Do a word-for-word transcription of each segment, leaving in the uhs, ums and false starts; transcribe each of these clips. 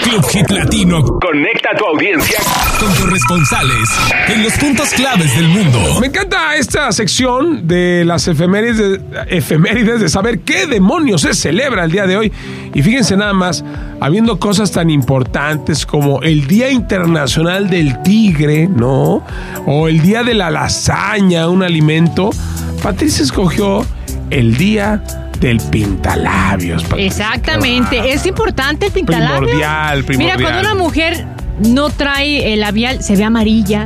Club Hit Latino conecta a tu audiencia con corresponsales en los puntos claves del mundo. Me encanta esta sección de las efemérides de, efemérides de saber qué demonios se celebra el día de hoy. Y fíjense nada más, habiendo cosas tan importantes como el Día Internacional del Tigre, ¿no? O el Día de la Lasaña, un alimento. Patricia escogió el Día del Pintalabios. Patricia. Exactamente, ah, es importante el pintalabios. Primordial, primordial. Mira, cuando una mujer no trae el labial, se ve amarilla,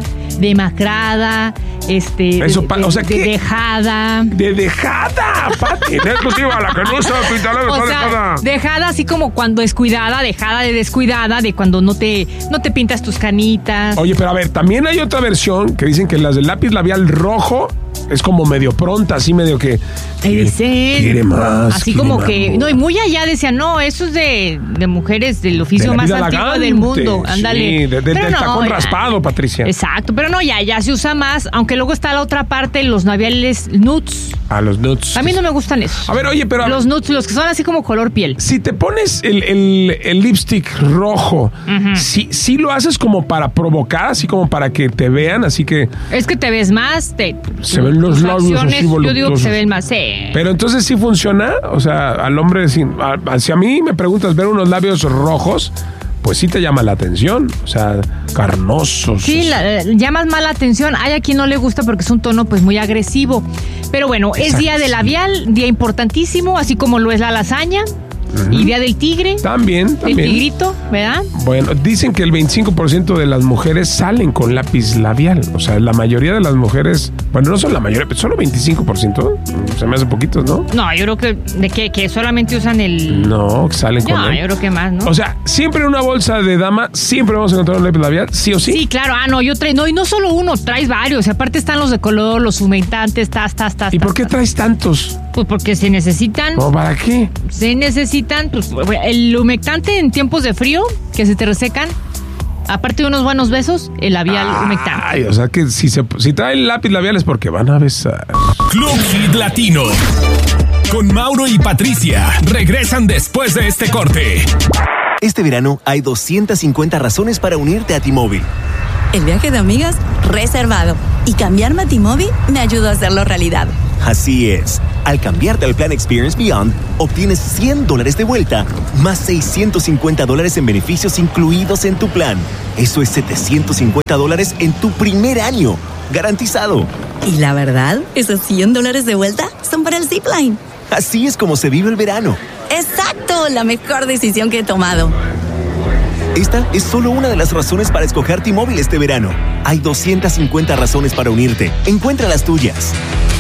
demacrada, este, Eso, de, o sea, de, de dejada. De dejada, Pati. No exclusiva, la que no usa pintalabios o está sea, dejada. Dejada así como cuando descuidada, dejada de descuidada, de cuando no te, no te pintas tus canitas. Oye, pero a ver, también hay otra versión que dicen que las del lápiz labial rojo es como medio pronta, así medio que quiere, quiere más. Así quiere como más. que, no, y muy allá decían, no, eso es de, de mujeres del oficio de más antiguo antiguo del mundo. Ándale. Sí, de, de, del no, tacón ya, raspado, Patricia. Exacto, pero no, ya, ya se usa más, aunque luego está la otra parte, los labiales nudes. A los nudes. A mí no me gustan esos. A ver, oye, pero... Los nudes, los que son así como color piel. Si te pones el, el, el lipstick rojo, uh-huh. ¿sí, ¿sí lo haces como para provocar, así como para que te vean, así que... Es que te ves más, te... Se ven los labios así voluptuosos. Yo digo que se ven más, sí. Pero entonces sí funciona, o sea, al hombre, si a, si a mí me preguntas ver unos labios rojos, pues sí te llama la atención, o sea, carnosos. Sí, la, llamas más la atención. Hay a quien no le gusta porque es un tono pues muy agresivo. Pero bueno, exacto. Es día de labial, día importantísimo, así como lo es la lasaña. Uh-huh. Y Día del Tigre. También, también. El tigrito, ¿verdad? Bueno, dicen que el veinticinco por ciento de las mujeres salen con lápiz labial. O sea, la mayoría de las mujeres... Bueno, no son la mayoría, pero solo veinticinco por ciento. Se me hace poquito, ¿no? No, yo creo que... ¿De qué? ¿Que solamente usan el...? No, que salen con No, él. yo creo que más, ¿no? O sea, siempre en una bolsa de dama, siempre vamos a encontrar un lápiz labial, sí o sí. Sí, claro. Ah, no, yo traigo... No, y no solo uno, traes varios. Aparte están los de color, los humectantes, tas, tas, tas. ¿Y tas, por qué tas. traes tantos? Pues porque se necesitan... ¿O para qué? Se necesitan, pues... El humectante en tiempos de frío, que se te resecan, aparte de unos buenos besos, el labial Ay, humectante. Ay, o sea que si, se, si traen lápiz labial es porque van a besar. Club Hit Latino. Con Mauro y Patricia. Regresan después de este corte. Este verano hay doscientas cincuenta razones para unirte a T-Mobile. El viaje de amigas reservado. Y cambiarme a T-Mobile me ayudó a hacerlo realidad. Así es. Al cambiarte al plan Experience Beyond, obtienes cien dólares de vuelta, más seiscientos cincuenta dólares en beneficios incluidos en tu plan. Eso es setecientos cincuenta dólares en tu primer año. Garantizado. Y la verdad, esos cien dólares de vuelta son para el Zipline. Así es como se vive el verano. ¡Exacto! La mejor decisión que he tomado. Esta es solo una de las razones para escoger T-Mobile este verano. Hay doscientas cincuenta razones para unirte. Encuentra las tuyas.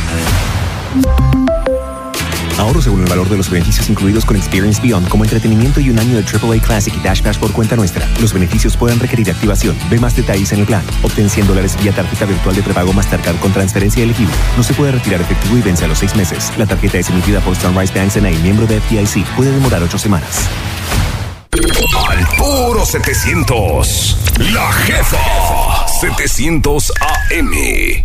Ahorro según el valor de los beneficios incluidos con Experience Beyond, como entretenimiento y un año de triple A Classic y Dash Pass por cuenta nuestra. Los beneficios pueden requerir activación. Ve más detalles en el plan. Obtén cien dólares vía tarjeta virtual de prepago Mastercard con transferencia elegible. No se puede retirar efectivo y vence a los seis meses. La tarjeta es emitida por Sunrise Banks N A, miembro de F D I C. Puede demorar ocho semanas. Al puro setecientos. La Jefa. setecientos A M.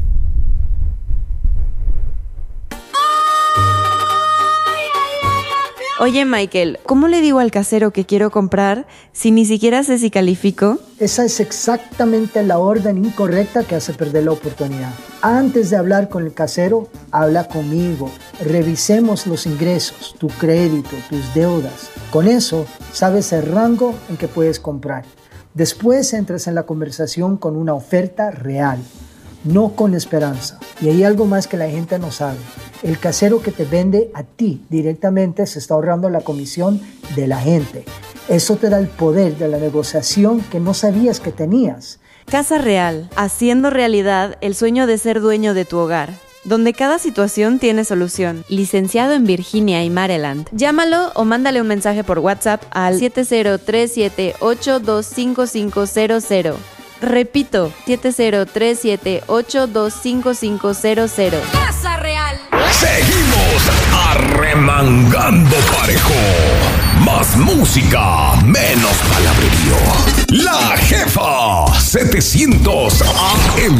Oye, Michael, ¿cómo le digo al casero que quiero comprar si ni siquiera sé si califico? Esa es exactamente la orden incorrecta que hace perder la oportunidad. Antes de hablar con el casero, habla conmigo. Revisemos los ingresos, tu crédito, tus deudas. Con eso, sabes el rango en que puedes comprar. Después entras en la conversación con una oferta real, no con esperanza. Y hay algo más que la gente no sabe. El casero que te vende a ti directamente se está ahorrando la comisión de la gente. Eso te da el poder de la negociación que no sabías que tenías. Casa Real, haciendo realidad el sueño de ser dueño de tu hogar, donde cada situación tiene solución. Licenciado en Virginia y Maryland. Llámalo o mándale un mensaje por WhatsApp al siete cero tres siete ocho dos cinco cinco cero cero. Repito, siete cero tres siete ocho dos cinco cinco cero cero. Casa Real. Seguimos arremangando parejo. Más música, menos palabrerío. La Jefa setecientos A M.